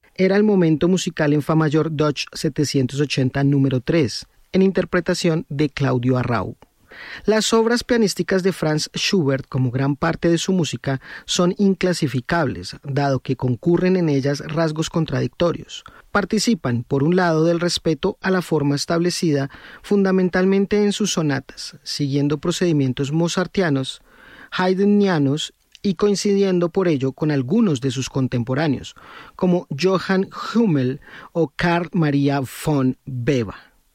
era el momento musical en fa mayor Dutch 780 número 3, en interpretación de Claudio Arrau. Las obras pianísticas de Franz Schubert, como gran parte de su música, son inclasificables, dado que concurren en ellas rasgos contradictorios. Participan, por un lado, del respeto a la forma establecida fundamentalmente en sus sonatas, siguiendo procedimientos mozartianos, haydnianos y coincidiendo por ello con algunos de sus contemporáneos, como Johann Hummel o Carl Maria von Weber.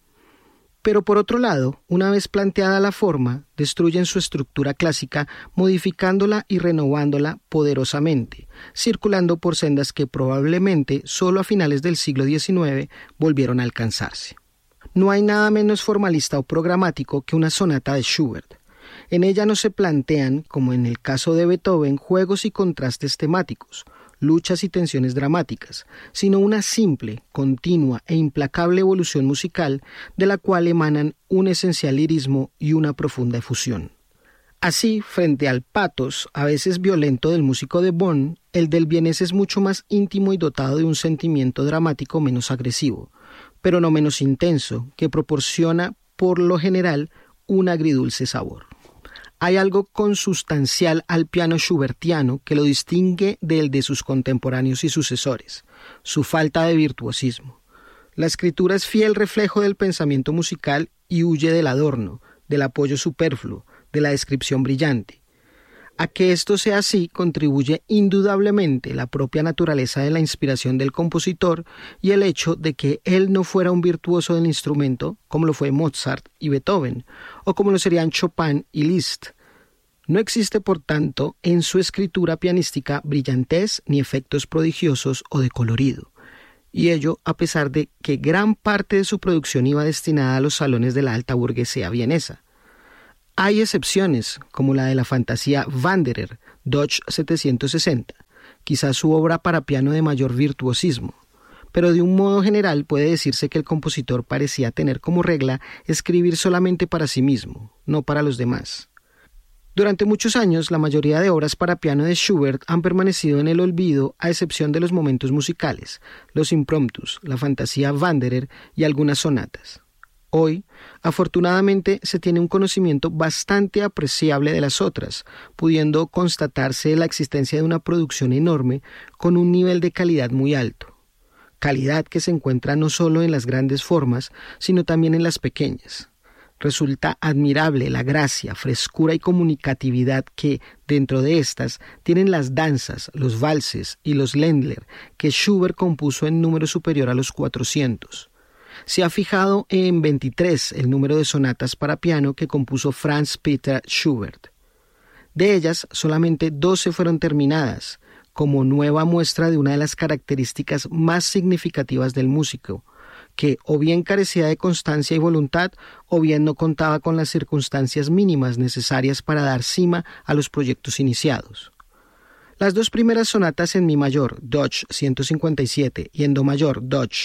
Pero por otro lado, una vez planteada la forma, destruyen su estructura clásica, modificándola y renovándola poderosamente, circulando por sendas que probablemente solo a finales del siglo XIX volvieron a alcanzarse. No hay nada menos formalista o programático que una sonata de Schubert. En ella no se plantean, como en el caso de Beethoven, juegos y contrastes temáticos, luchas y tensiones dramáticas, sino una simple, continua e implacable evolución musical de la cual emanan un esencial lirismo y una profunda efusión. Así, frente al patos, a veces violento del músico de Bonn, el del vienés es mucho más íntimo y dotado de un sentimiento dramático menos agresivo, pero no menos intenso, que proporciona, por lo general, un agridulce sabor. Hay algo consustancial al piano schubertiano que lo distingue del de sus contemporáneos y sucesores, su falta de virtuosismo. La escritura es fiel reflejo del pensamiento musical y huye del adorno, del apoyo superfluo, de la descripción brillante. A que esto sea así contribuye indudablemente la propia naturaleza de la inspiración del compositor y el hecho de que él no fuera un virtuoso del instrumento como lo fue Mozart y Beethoven, o como lo serían Chopin y Liszt. No existe, por tanto, en su escritura pianística brillantez ni efectos prodigiosos o de colorido, y ello a pesar de que gran parte de su producción iba destinada a los salones de la alta burguesía vienesa. Hay excepciones, como la de la fantasía Wanderer, Dutch 760, quizás su obra para piano de mayor virtuosismo, pero de un modo general puede decirse que el compositor parecía tener como regla escribir solamente para sí mismo, no para los demás. Durante muchos años, la mayoría de obras para piano de Schubert han permanecido en el olvido a excepción de los momentos musicales, los impromptus, la fantasía Wanderer y algunas sonatas. Hoy, afortunadamente, se tiene un conocimiento bastante apreciable de las otras, pudiendo constatarse la existencia de una producción enorme con un nivel de calidad muy alto. Calidad que se encuentra no solo en las grandes formas, sino también en las pequeñas. Resulta admirable la gracia, frescura y comunicatividad que, dentro de estas, tienen las danzas, los valses y los Ländler, que Schubert compuso en número superior a los 400. Se ha fijado en 23 el número de sonatas para piano que compuso Franz Peter Schubert. De ellas, solamente 12 fueron terminadas, como nueva muestra de una de las características más significativas del músico, que o bien carecía de constancia y voluntad, o bien no contaba con las circunstancias mínimas necesarias para dar cima a los proyectos iniciados. Las dos primeras sonatas en mi mayor, Dutch 157, y en do mayor, Dutch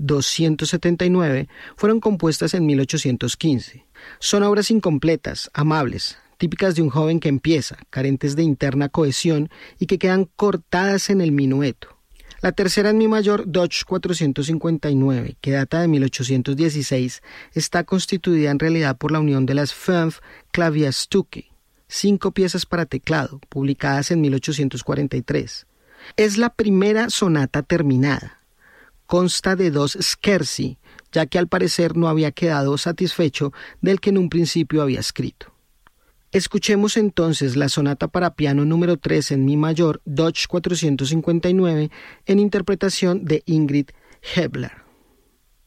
279, fueron compuestas en 1815. Son obras incompletas, amables, típicas de un joven que empieza, carentes de interna cohesión y que quedan cortadas en el minueto. La tercera en mi mayor, Dutch 459, que data de 1816, está constituida en realidad por la unión de las 5 Klavierstücke, 5 piezas para teclado, publicadas en 1843. Es la primera sonata terminada. Consta de 2 scherzi, ya que al parecer no había quedado satisfecho del que en un principio había escrito. Escuchemos entonces la sonata para piano número 3 en mi mayor, Dutch 459, en interpretación de Ingrid Hebler.